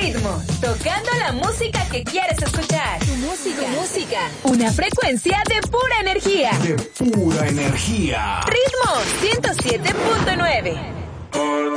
Ritmo, tocando la música que quieres escuchar. Tu música. Una frecuencia de pura energía. De pura energía. Ritmo 107.9.